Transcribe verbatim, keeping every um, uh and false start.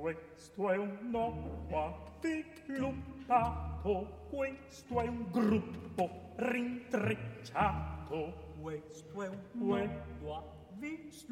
Questo è un uomo avviclupato, questo è un gruppo rintrecciato, questo è un uomo avviclupato.